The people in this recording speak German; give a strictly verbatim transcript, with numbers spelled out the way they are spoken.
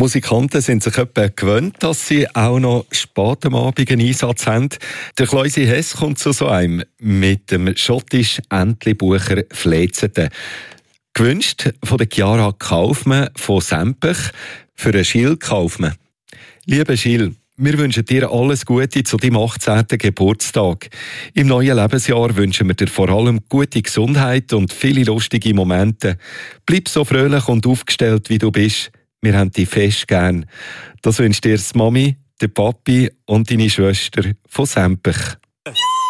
Musikanten sind sich etwa gewöhnt, dass sie auch noch spät am Abend einen Einsatz haben. Der Kleusi Hess kommt zu so einem mit dem schottisch Entlebucher Fletzeten. Gewünscht von der Chiara Kaufmann von Sempach für einen Schill Kaufmann. Lieber Schill, wir wünschen dir alles Gute zu deinem achtzehnten Geburtstag. Im neuen Lebensjahr wünschen wir dir vor allem gute Gesundheit und viele lustige Momente. Bleib so fröhlich und aufgestellt, wie du bist. Wir haben dich fest gern. Das wünscht dir die Mami, der Papi und deine Schwester von Sempach.